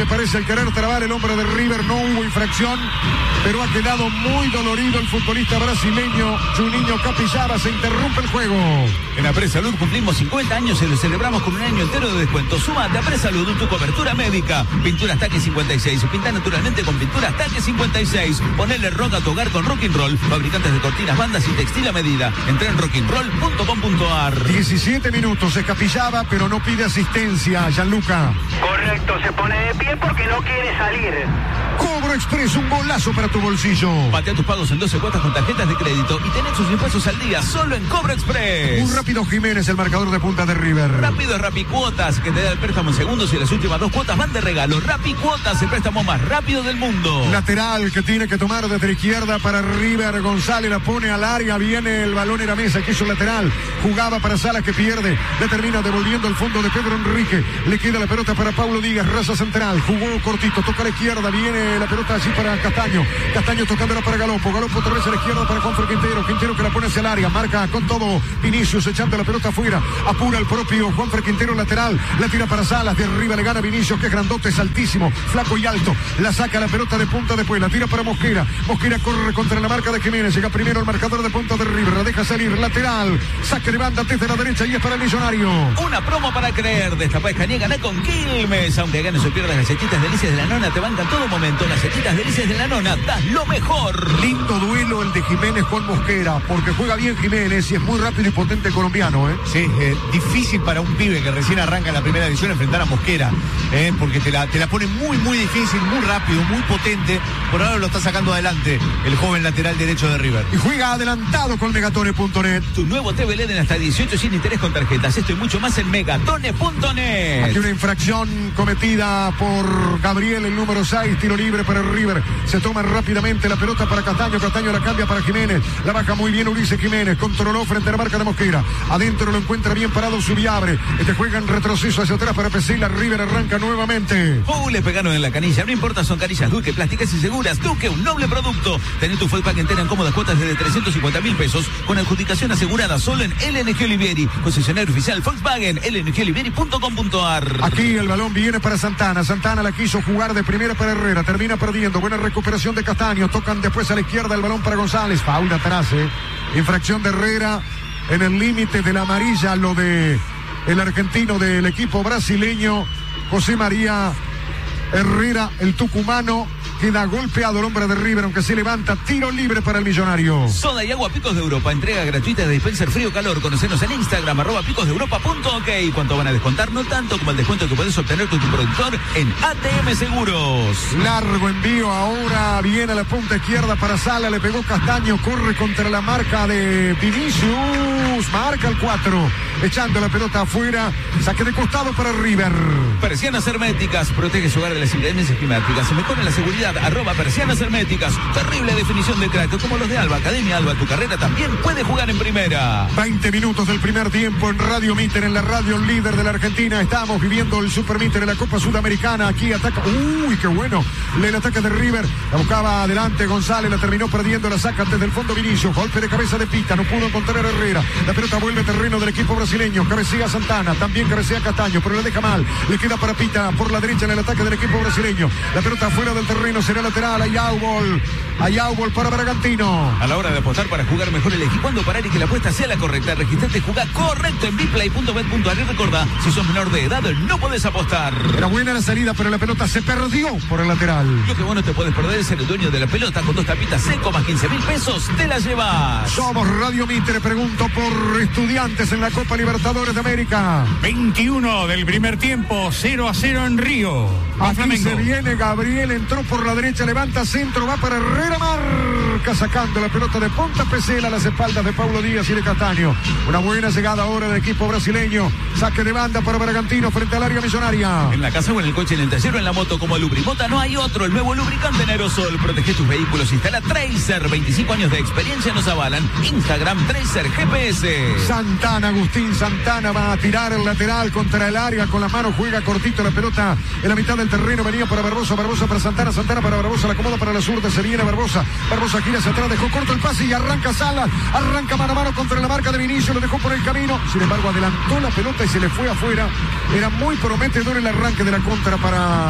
al querer trabar el hombre de River, no hubo infracción, pero ha quedado muy dolorido el futbolista brasileño Juninho Capixaba. Se interrumpe el juego. En Apresalud cumplimos cincuenta años y lo celebramos con un año entero de descuento. Súmate a Apresalud, tu cobertura médica. Pinturas Taque cincuenta y seis. Pinta naturalmente con Pinturas Taque cincuenta y seis. Ponele rock a tu hogar con Rock'n'Roll. Fabricantes de cortinas, bandas y textil a medida. Entra en rock'n'roll punto com punto ar. diecisiete minutos, se Capixaba, pero no pide asistencia, Gianluca. Correcto, se pone de pie porque no quiere salir. Cobro Express, un golazo para tu bolsillo. Patea tus pagos en doce cuotas con tarjetas de crédito y tenés sus impuestos al día solo en Cobro Express. Un rápido Jiménez, el marcador de punta de River. Rápido Rapicuotas, que te da el préstamo en segundos y las últimas dos cuotas van de regalo. Rapicuotas, el préstamo más rápido del mundo. Lateral que tiene que tomar desde la izquierda para River. González la pone al área, viene el balón en la mesa, quiso lateral. Jugaba para Salas que pierde, le termina devolviendo el fondo de Pedro Enrique. Le queda la pelota para Paulo Díaz, raza central. Jugó cortito, toca a la izquierda, viene la pelota así para Castaño. Castaño tocándola para Galopo. Galopo otra vez a la izquierda para Juanfer Quintero. Quintero que la pone hacia el área. Marca con todo Vinicius echando la pelota afuera. Apura el propio Juanfer Quintero lateral. La tira para Salas. De arriba le gana Vinicius, que es grandote, es altísimo, flaco y alto. La saca la pelota de punta después. La tira para Mosquera. Mosquera corre contra la marca de Jiménez. Llega primero el marcador de punta de River. La deja salir lateral. Saque de banda desde la derecha y es para el Millonario. Una promo para creer. Destapá Escanía, ganá con Quilmes. Aunque ganes o pierdas, las galletitas delicias de la nona te bancan todo momento. Las galletitas delicias de la nona, das lo mejor. Lindo duelo el de Jiménez con Mosquera, porque juega bien Jiménez y es muy rápido y potente el colombiano, ¿eh? Sí, eh, difícil para un pibe que recién arranca en la primera división enfrentar a Mosquera, eh, porque te la, te la pone muy, muy difícil, muy rápido, muy potente. Por ahora lo está sacando adelante el joven lateral derecho de River. Y juega adelantado con megatone punto net. Tu nuevo T V L E D en hasta dieciocho sin interés con tarjetas. Esto y mucho más en megatone punto net. Aquí una infracción cometida por Gabriel, el número seis, tiro libre para River. Se toma rápidamente la pelota para Castaño. Castaño la cambia para Jiménez. La baja muy bien Ulises Jiménez. Controló frente a la marca de Mosquera. Adentro lo encuentra bien parado Subiabre. Este juega en retroceso hacia atrás para Pesela. River arranca nuevamente. Uh, le pegaron en la canilla. No importa, son canillas Duque, plásticas y seguras. Duque, un noble producto. Tenés tu Fullpack entera en cómodas cuotas desde trescientos cincuenta mil pesos con adjudicación asegurada solo en L N G Olivieri. Concesionario oficial Volkswagen, L N G olivieri punto com punto ar. Aquí el balón viene para Santana. Santana la quiso jugar de primera para Herrera. Termina perdiendo. Buena recuperación de Castaño. Tocan después a la izquierda el balón para González. Foul atrás, eh. Infracción de Herrera en el límite de la amarilla. Lo de el argentino del equipo brasileño, José María Herrera, el tucumano. Queda golpeado el hombre de River, aunque se levanta. Tiro libre para el Millonario. Soda y agua Picos de Europa. Entrega gratuita de dispenser frío calor. Conocenos en Instagram, arroba picos de europa punto ok. ¿Cuánto van a descontar? No tanto como el descuento que puedes obtener con tu productor en A T M Seguros. Largo envío ahora. Viene a la punta izquierda para Sala. Le pegó Castaño. Corre contra la marca de Vinicius. Marca el cuatro. Echando la pelota afuera. Saque de costado para River. Persianas herméticas. Protege su hogar de las inclemencias climáticas. Se mejora la seguridad. Arroba Persianas herméticas. Terrible definición de crack. Como los de Alba. Academia Alba. Tu carrera también puede jugar en primera. veinte minutos del primer tiempo en Radio Mitter, en la radio líder de la Argentina. Estamos viviendo el Super Mitter en la Copa Sudamericana. Aquí ataca. Uy, qué bueno. El ataque de River. La buscaba adelante González. La terminó perdiendo. La saca desde el fondo Vinicius. Golpe de cabeza de Pita. No pudo encontrar a Herrera. La pelota vuelve a terreno del equipo brasileño. Cabecea Santana. También cabecea Castaño. Pero le deja mal. Le queda para Pita por la derecha en el ataque del equipo brasileño. La pelota fuera del terreno. Será lateral. Ayaubol. Ayaubol para Bragantino. A la hora de apostar para jugar mejor, elegí cuándo parar y que la apuesta sea la correcta. Registrate y jugá correcto en biplay punto bet punto ar. Y recordá, si sos menor de edad, no podés apostar. Era buena la salida, pero la pelota se perdió por el lateral. Lo que vos no te podés perder es ser el dueño de la pelota. Con dos tapitas seco más quince mil pesos, te la llevas. Somos Radio Mitre. Pregunto por Estudiantes en la Copa Libertadores de América. veintiuno del primer tiempo, cero a cero en Río. Aquí Flamengo. se viene Gabriel, entró por la derecha, levanta centro, va para Herrera, marca sacando la pelota de Ponta Pesela a las espaldas de Paulo Díaz y de Castaño. Una buena llegada ahora del equipo brasileño. Saque de banda para Bragantino frente al área Millonaria. En la casa o en el coche, en el taller o en la moto, como Lubrimota no hay otro. El nuevo lubricante en aerosol. Protege tus vehículos. Instala Tracer. veinticinco años de experiencia nos avalan. Instagram Tracer G P S. Santana, Agustín Santana va a tirar el lateral contra el área con la mano, juega cortito la pelota en la mitad del terreno, venía para Barbosa, Barbosa para Santana, Santana para Barbosa, la acomoda para la zurda, se viene Barbosa, Barbosa gira hacia atrás, dejó corto el pase y arranca Salas, arranca mano a mano contra la marca de Vinicius, lo dejó por el camino, sin embargo adelantó la pelota y se le fue afuera. Era muy prometedor el arranque de la contra para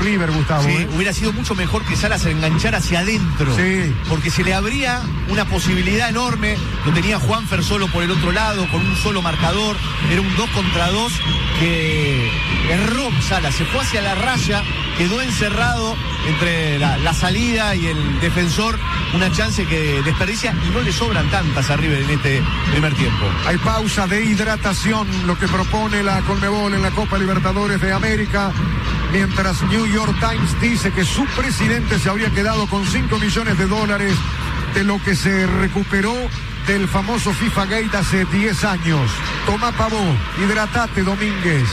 River, Gustavo. Sí, ¿eh? hubiera sido mucho mejor que Salas se enganchara hacia adentro. Sí. Porque se le abría una posibilidad enorme. Lo tenía Juanfer solo por el otro lado, con un solo marcador. Era un dos contra dos que erró Salas. Se fue hacia la raya, quedó encerrado entre la, la salida y el defensor. Una chance que desperdicia y no le sobran tantas a River en este primer tiempo. Hay pausa de hidratación, lo que propone la Conmebol en la Copa Libertadores de América, mientras New York Times dice que su presidente se habría quedado con cinco millones de dólares de lo que se recuperó del famoso FIFA Gate hace diez años. Toma pavo, hidratate, Domínguez.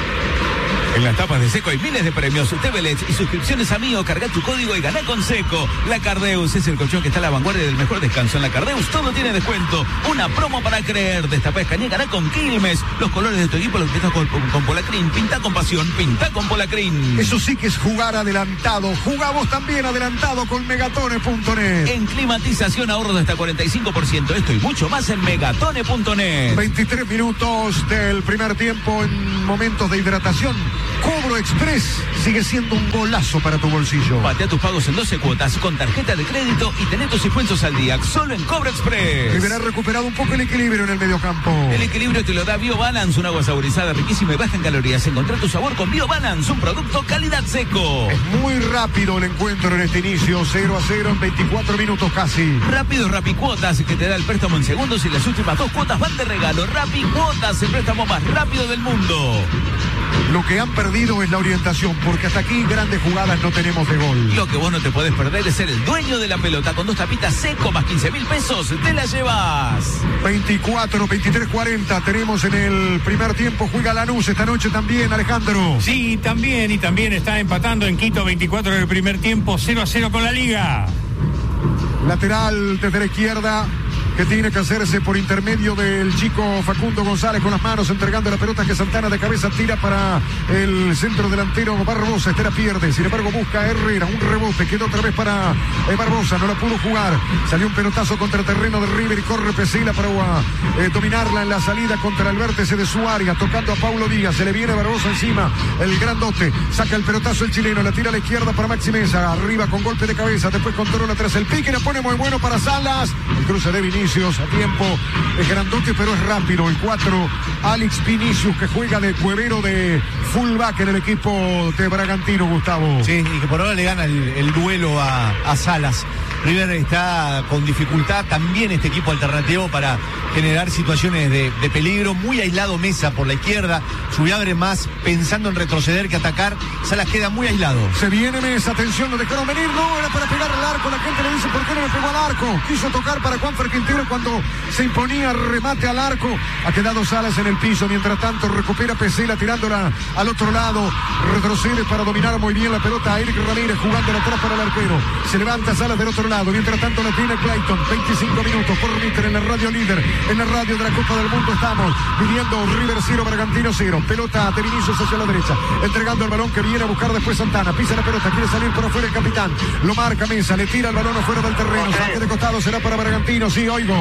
En las tapas de Seco hay miles de premios. T V L E D y suscripciones a Mío. Carga tu código y ganá con Seco. La Cardeus es el colchón que está a la vanguardia del mejor descanso. En la Cardeus todo tiene descuento. Una promo para creer. Destapá Escañé, ganá con Quilmes. Los colores de tu equipo los pintas con, con, con Polacrín. Pinta con pasión. Pinta con Polacrín. Eso sí que es jugar adelantado. Jugamos también adelantado con Megatone punto net. En climatización ahorros de hasta cuarenta y cinco por ciento. Esto y mucho más en Megatone punto net. veintitrés minutos del primer tiempo en momentos de hidratación. Cobro Express sigue siendo un golazo para tu bolsillo. Patea tus pagos en doce cuotas con tarjeta de crédito y tené tus impuestos al día. Solo en Cobro Express. Deberá recuperado un poco el equilibrio en el mediocampo. El equilibrio te lo da BioBalance, un agua saborizada riquísima y baja en calorías. Encontrá tu sabor con BioBalance, un producto calidad Seco. Es muy rápido el encuentro en este inicio, cero a cero en veinticuatro minutos casi. Rápido Rapicuotas, que te da el préstamo en segundos y las últimas dos cuotas van de regalo. Rapicuotas, el préstamo más rápido del mundo. Lo que han perdido es la orientación, porque hasta aquí grandes jugadas no tenemos de gol. Lo que vos no te podés perder es ser el dueño de la pelota. Con dos tapitas Seco más quince mil pesos, te la llevas. veinticuatro, veintitrés, cuarenta tenemos en el primer tiempo. Juega Lanús esta noche también, Alejandro. Sí, también, y también está empatando en Quito, veinticuatro del primer tiempo, cero a cero con la Liga. Lateral desde la izquierda, que tiene que hacerse por intermedio del chico Facundo González con las manos entregando la pelota que Santana de cabeza tira para el centro delantero Barbosa. Este la pierde, sin embargo busca a Herrera, un rebote, quedó otra vez para eh, Barbosa, no la pudo jugar, salió un pelotazo contra el terreno de River y corre Pesela para eh, dominarla en la salida contra el vértice de su área, tocando a Paulo Díaz, se le viene Barbosa encima, el grandote, saca el pelotazo el chileno, la tira a la izquierda para Maxi Mesa, arriba con golpe de cabeza, después controla tras el pique, la pone muy bueno para Salas, el cruce de Vinicius a tiempo, es grandote pero es rápido, el cuatro, Alex Vinicius, que juega de cuevero de fullback en el equipo de Bragantino, Gustavo. Sí, y que por ahora le gana el, el duelo a, a Salas. River está con dificultad también este equipo alternativo para generar situaciones de, de peligro. Muy aislado Mesa por la izquierda, Subiagre más pensando en retroceder que atacar. Salas queda muy aislado. Se viene Mesa, atención, lo dejaron venir, no, era para pegar al arco, la gente le dice por qué no le pegó al arco, quiso tocar para Juanfer Quintero cuando se imponía remate al arco, ha quedado Salas en el piso, mientras tanto recupera Pesela tirándola al otro lado, retrocede para dominar muy bien la pelota a Eric Ramírez jugándola atrás para el arquero, se levanta Salas del otro lado, mientras tanto la tiene Clayton, veinticinco minutos por Mister en la radio líder, en la radio de la Copa del Mundo estamos viviendo River cero, Bragantino cero, pelota de Vinicius hacia la derecha, entregando el balón que viene a buscar después Santana, pisa la pelota, quiere salir por afuera el capitán, lo marca Mesa, le tira el balón afuera del terreno, saque de costado, será para Bragantino, sí, oigo.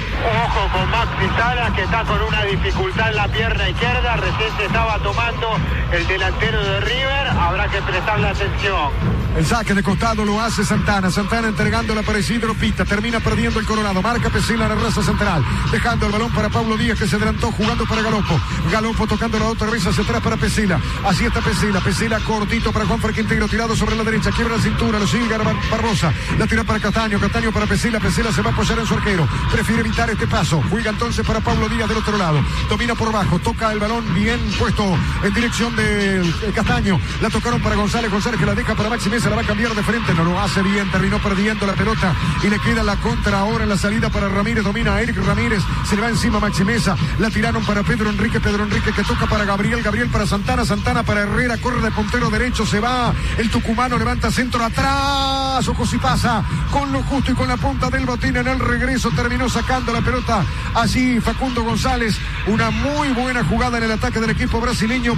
Ojo con Maxi Salas, que está con una dificultad en la pierna izquierda, recién se estaba tomando el delantero de River, habrá que prestarle atención. El saque de costado lo hace Santana, Santana entregándola para Isidro Pita, termina perdiendo el Colorado, marca Pesela en la raza central, dejando el balón para Paulo Díaz que se adelantó jugando para Galopo, Galopo tocando la otra vez hacia atrás para Pesela, así está Pesela, Pesela cortito para Juanfer Quintero, tirado sobre la derecha, quiebra la cintura, lo sigue Bar Barbosa, la tira para Castaño, Castaño para Pesela, Pesela se va a apoyar en su arquero, prefiere evitar este paso, juega entonces para Paulo Díaz del otro lado, domina por bajo, toca el balón bien puesto en dirección de Castaño, la tocaron para González, González que la deja para Maxi Mesa, la va a cambiar de frente, no lo hace bien, terminó perdiendo la pelota y le queda la contra ahora en la salida para Ramírez, domina a Eric Ramírez, se le va encima Maxi Mesa, la tiraron para Pedro Enrique, Pedro Enrique que toca para Gabriel, Gabriel para Santana, Santana para Herrera, corre de puntero derecho, se va el tucumano, levanta centro atrás, ojo si pasa, con lo justo y con la punta del botín en el regreso, terminó sacando la pelota allí Facundo González, una muy buena jugada en el ataque del equipo brasileño, por poco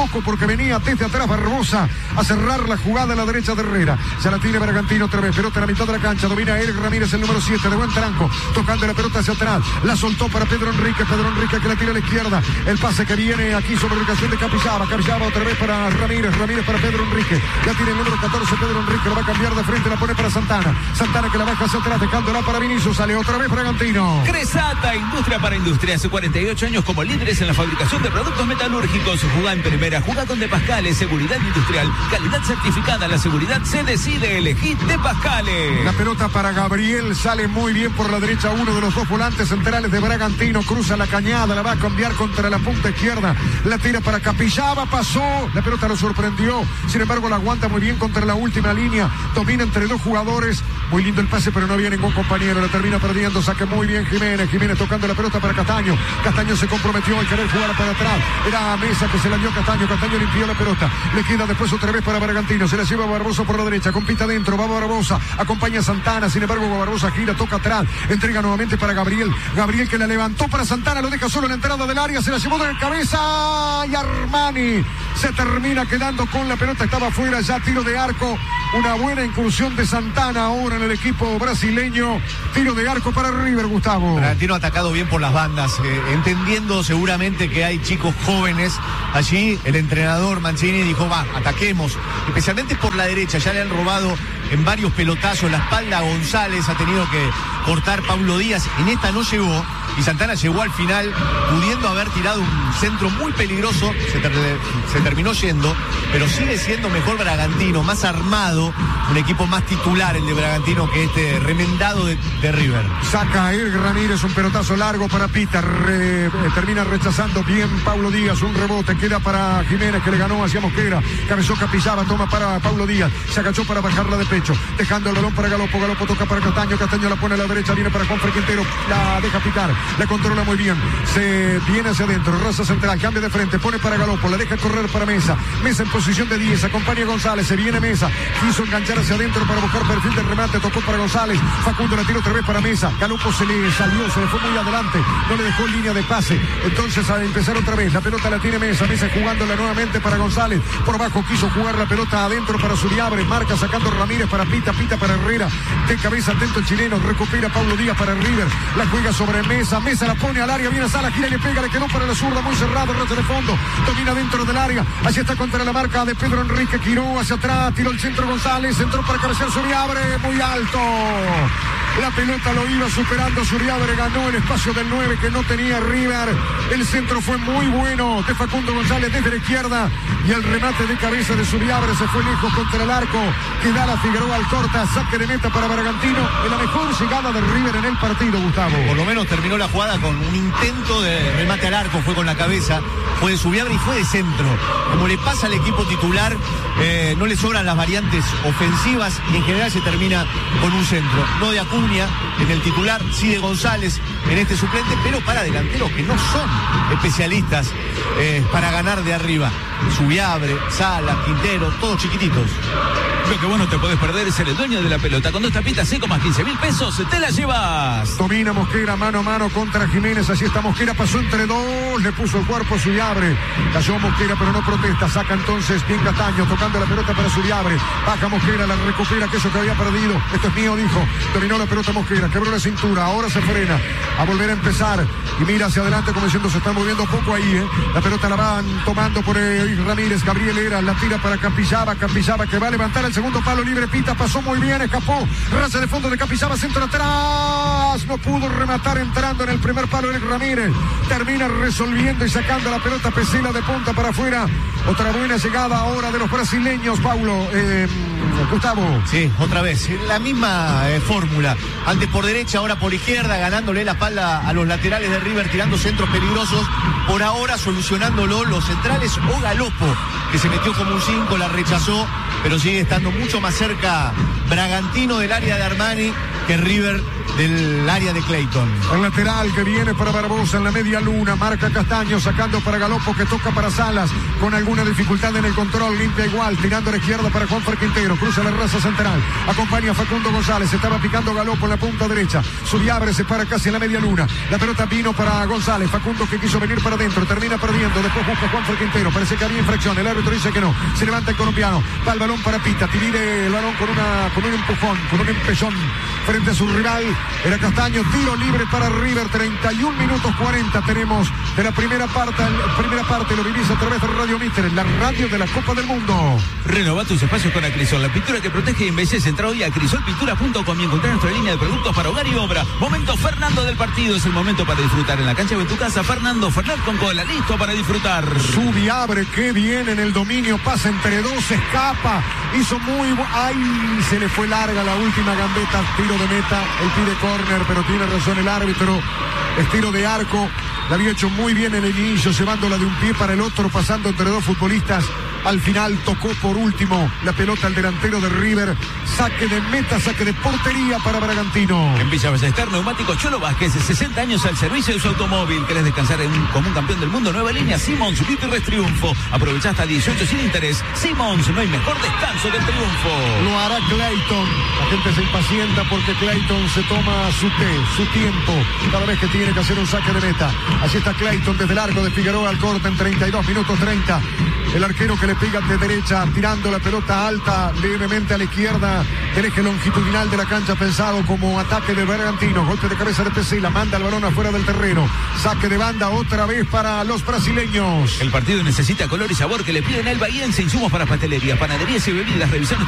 poco porque venía desde atrás Barbosa a cerrar la jugada a la derecha de Herrera. Ya la tiene Bragantino otra vez, pelota en la mitad de la cancha, domina Eric Ramírez, el número siete, de buen tranco, tocando la pelota hacia atrás, la soltó para Pedro Enrique, Pedro Enrique que la tira a la izquierda, el pase que viene aquí sobre la ubicación de Capixaba, Capixaba otra vez para Ramírez, Ramírez para Pedro Enrique, ya tiene el número catorce, Pedro Enrique, lo va a cambiar de frente, la pone para Santana, Santana que la baja hacia atrás, dejándola para Vinicius, sale otra vez Bragantino. Cresata, industria para industria, hace cuarenta y ocho años como líderes en la fabricación de productos metalúrgicos. Jugá en primera, jugá con De Pascale, seguridad industrial, calidad certificada, la seguridad se decide, elegí De Pascale. La pelota para Gabriel, sale muy bien por la derecha, uno de los dos volantes centrales de Bragantino, cruza la cañada, la va a cambiar contra la punta izquierda, la tira para Capixaba, pasó, la pelota lo sorprendió, sin embargo la aguanta muy bien contra la última línea, domina entre dos jugadores, muy lindo el pase pero no había ningún compañero, la termina perdiendo, saque muy bien Jiménez, Jiménez tocando la pelota para Castaño, Castaño se comprometió a querer jugar para atrás, era a Mesa que se la dio Castaño, Castaño limpió la pelota, le queda después otra vez para Bragantino, se la lleva Barbosa por la derecha, compita adentro, va Barbosa, acompaña a Santana, sin embargo Barbosa gira, toca atrás, entrega nuevamente para Gabriel, Gabriel que la levantó para Santana, lo deja solo en la entrada del área, se la llevó de cabeza y Armani se termina quedando con la pelota, estaba fuera ya, tiro de arco, una buena incursión de Santana ahora en el equipo brasileño, tiro de arco para River, Gustavo. Bragantino atacado bien por las bandas, eh, entendiendo seguramente que hay chicos jóvenes allí, el entrenador Mancini dijo, va, ataquemos, especialmente por la derecha, ya le han robado en varios pelotazos la espalda a González, ha tenido que cortar Paulo Díaz, en esta no llegó, y Santana llegó al final pudiendo haber tirado un centro muy peligroso, se, ter se terminó yendo, pero sigue siendo mejor Bragantino, más armado, un equipo más titular el de Bragantino que este remendado de, de River. Saca a Eric Ramírez, un pelotazo largo para Pita, Re, eh, termina rechazando bien Paulo Díaz, un rebote, queda para Jiménez que le ganó hacia Mosquera, cabezó Capixaba, toma para Paulo Díaz, se agachó para bajarla de pecho, dejando el balón para Galopo, Galopo toca para Castaño, Castaño la pone a la derecha, viene para Juan Quintero, la deja pitar, la controla muy bien, se viene hacia adentro, raza central, cambia de frente, pone para Galopo, la deja correr para Mesa, Mesa en posición de diez, acompaña a González, se viene Mesa, quiso enganchar hacia adentro para buscar perfil de remate, tocó para González, Facundo la tira otra vez para Mesa, Galopo se le salió, se le fue muy adelante, no le dejó línea de pase, entonces a empezar otra vez, la pelota la tiene Mesa, Mesa jugándola nuevamente para González, por abajo quiso jugar la pelota adentro para Zuriabre, marca sacando Ramírez para Pita, Pita para Herrera, de cabeza atento el chileno, recupera Paulo Díaz para River, la juega sobre Mesa, Mesa la pone al área, viene a Sala, gira y le pega, le quedó para la zurda, muy cerrado, rato de fondo, domina dentro del área, allí está contra la marca de Pedro Enrique, giró hacia atrás, tiró el centro González, entró para cabecear Zuriabre, muy alto, la pelota lo iba superando, Zuriabre ganó el espacio del nueve que no tenía River, el centro fue muy bueno de Facundo González desde la izquierda y el remate de cabeza de Zuriabre se fue lejos contra el arco, queda la Figueroa al corta, saque de meta para Bragantino, en la mejor llegada de River en el partido, Gustavo. Por lo menos terminó la jugada con un intento de remate al arco, fue con la cabeza, fue de Zuriabre y fue de centro. Como le pasa al equipo titular, eh, no le sobran las variantes ofensivas y en general se termina con un centro. No de Acuña en el titular, sí de González en este suplente, pero para delanteros que no son especialistas eh, para ganar de arriba. Zuriabre, Sala, Quintero, todos chiquititos. Lo que vos no te podés perder es ser el dueño de la pelota. Con dos tapitas cinco más quince mil pesos, te la llevas. Domina Mosquera mano a mano contra Jiménez. Así está Mosquera, pasó entre dos, le puso el cuerpo a Zuriabre. Cayó Mosquera, pero no protesta. Saca entonces bien Castaño, tocando la pelota para Zuriabre. Baja Mosquera, la recupera, aquello que había perdido. Esto es mío, dijo. Dominó la pelota Mosquera, quebró la cintura. Ahora se frena a volver a empezar. Y mira hacia adelante como diciendo, se están moviendo poco ahí, ¿eh? La pelota la van tomando por eh, Ramírez. Gabriel Era, la tira para Capixaba. Capixaba que va a levantar el segundo palo libre. Pita pasó muy bien, escapó. Raza de fondo de Capixaba, centro atrás. No pudo rematar entrando en el primer palo Eric Ramírez. Termina resolviendo y sacando la pelota Pesela de punta para afuera. Otra buena llegada ahora de los brasileños, Paulo. Eh, Gustavo. Sí, otra vez. La misma eh, fórmula. Antes por derecha, ahora por izquierda, ganándole la espalda a los laterales de River, tirando centros peligrosos. Por ahora solucionándolo los centrales o Galopo, que se metió como un cinco, la rechazó, pero sigue estando mucho más cerca Bragantino del área de Armani que River del área de Clayton. El lateral que viene para Barbosa en la media luna, marca Castaño, sacando para Galopo, que toca para Salas, con alguna dificultad en el control, limpia igual, tirando a la izquierda para Juanfer Quintero, cruza la raza central, acompaña a Facundo González, estaba picando Galopo en la punta derecha, Subiabre se para casi en la media luna, la pelota vino para González, Facundo que quiso venir para adentro, termina perdiendo, después busca a Juanfer Quintero, parece que había infracción, el árbitro dice que no, se levanta el colombiano, va el balón para Pita, divide el balón con, una, con un empujón, con un empellón frente a su rival, era Castaño, tiro libre para River, treinta y un minutos cuarenta tenemos de la primera parte, la primera parte lo vivís a través de Radio Mister, en la radio de la Copa del Mundo. Renova tus espacios con Acrisol, la pintura que protege y embellece. Entra hoy a acrisol pintura punto com y encontrar nuestra línea de productos para hogar y obra. Momento Fernando del partido, es el momento para disfrutar en la cancha o en tu casa. Fernando Fernández con cola, listo para disfrutar. Subiabre, que bien en el dominio, pasa entre dos, escapa, hizo muy bu- ay, se le fue larga la última gambeta, tiro de meta, el pide córner, pero tiene razón el árbitro, es tiro de arco, la había hecho muy bien en el inicio, llevándola de un pie para el otro, pasando entre dos futbolistas. Al final tocó por último la pelota al delantero de River. Saque de meta, saque de portería para Bragantino. En Villa Ballester, Neumático Cholo Vázquez, sesenta años al servicio de su automóvil. ¿Querés descansar en un, como un campeón del mundo? Nueva línea Simons, Gutiérrez Triunfo. Aprovecha hasta dieciocho sin interés. Simons, no hay mejor descanso que el triunfo. Lo hará Clayton. La gente se impacienta porque Clayton se toma su té, su tiempo, cada vez que tiene que hacer un saque de meta. Así está Clayton desde el arco de Figueroa al corte en treinta y dos minutos treinta. El arquero que le pega de derecha, tirando la pelota alta levemente a la izquierda del eje longitudinal de la cancha, pensado como ataque de Bragantino. Golpe de cabeza de Pesela, manda el balón afuera del terreno. Saque de banda otra vez para los brasileños. El partido necesita color y sabor que le piden el bahiense. Insumos para pastelería, panaderías y bebidas. Revisiones